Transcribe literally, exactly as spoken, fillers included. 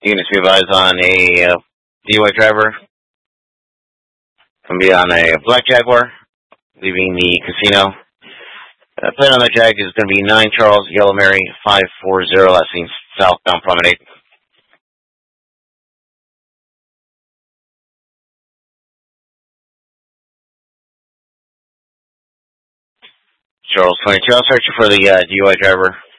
Units be advised on a uh, D U I driver. Can be on a black Jaguar, leaving the casino. Uh, plate on the Jag is going to be nine Charles Yellow Mary five four zero, last seen southbound Promenade. Charles twenty-two, I'll search you for the uh, D U I driver.